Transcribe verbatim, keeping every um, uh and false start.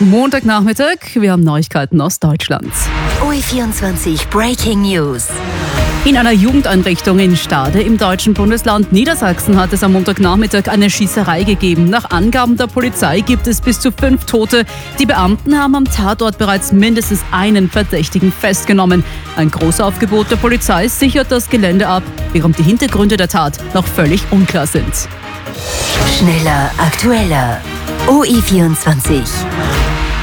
Montagnachmittag, wir haben Neuigkeiten aus Deutschland. O E vierundzwanzig Breaking News. In einer Jugendeinrichtung in Stade im deutschen Bundesland Niedersachsen hat es am Montagnachmittag eine Schießerei gegeben. Nach Angaben der Polizei gibt es bis zu fünf Tote. Die Beamten haben am Tatort bereits mindestens einen Verdächtigen festgenommen. Ein Großaufgebot der Polizei sichert das Gelände ab, während die Hintergründe der Tat noch völlig unklar sind. Schneller, aktueller. O E vierundzwanzig.